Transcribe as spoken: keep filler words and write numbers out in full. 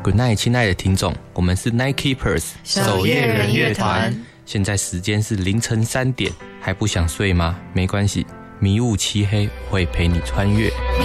Good night， 亲爱的听众，我们是 Night Keepers 守夜人乐团。 现在时间是凌晨三点，还不想睡吗？没关系，迷雾漆黑会陪你穿越。